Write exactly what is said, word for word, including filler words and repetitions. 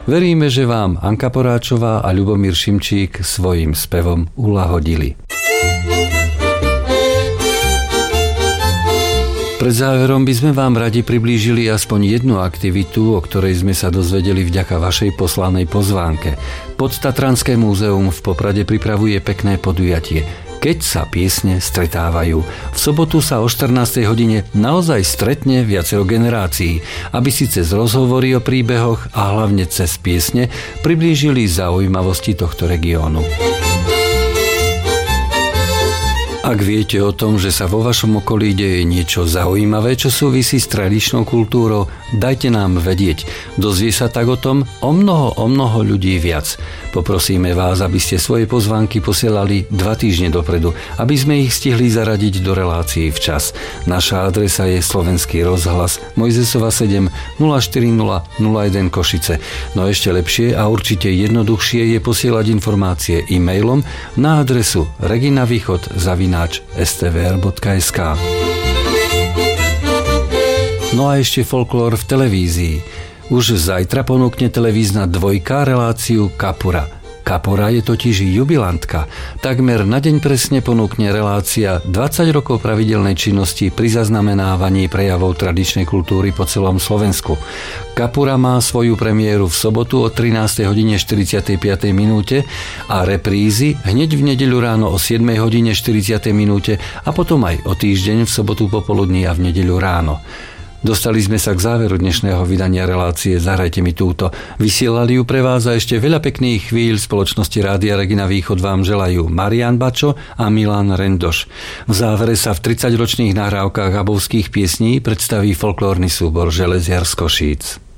Veríme, že vám Anka Poráčová a Ľubomír Šimčík svojím spevom uľahodili. Pred záverom by sme vám radi priblížili aspoň jednu aktivitu, o ktorej sme sa dozvedeli vďaka vašej poslanej pozvánke. Podtatranské múzeum v Poprade pripravuje pekné podujatie Keď sa piesne stretávajú. V sobotu sa o štrnástej hodine naozaj stretne viacero generácií, aby si cez rozhovory o príbehoch a hlavne cez piesne priblížili zaujímavosti tohto regiónu. Ak viete o tom, že sa vo vašom okolí deje niečo zaujímavé, čo súvisí s tradičnou kultúrou, dajte nám vedieť. Dozvie sa tak o tom o mnoho, o mnoho ľudí viac. Poprosíme vás, aby ste svoje pozvánky posielali dva týždne dopredu, aby sme ich stihli zaradiť do relácií včas. Naša adresa je Slovenský rozhlas Mojzesova sedem nula štyri nula nula jeden Košice. No ešte lepšie a určite jednoduchšie je posielať informácie e-mailom na adresu reginavýchod zavináč es té vé er bodka es ká. No a ešte folklór v televízii. Už zajtra ponúkne televízna dvojka reláciu Kapura. Kapura je totiž jubilantka. Takmer na deň presne ponúkne relácia dvadsať rokov pravidelnej činnosti pri zaznamenávaní prejavov tradičnej kultúry po celom Slovensku. Kapura má svoju premiéru v sobotu o trinástej hodine štyridsiatej piatej minúte a reprízy hneď v nedeľu ráno o siedmej hodine štyridsiatej minúte a potom aj o týždeň v sobotu popoludní a v nedeľu ráno. Dostali sme sa k záveru dnešného vydania relácie Zahrajte mi túto. Vysielali ju pre vás a ešte veľa pekných chvíľ spoločnosti Rádia Regina Východ vám želajú Marián Bačo a Milan Rendoš. V závere sa v tridsaťročných nahrávkach habovských piesní predstaví folklórny súbor Železiar z Košíc.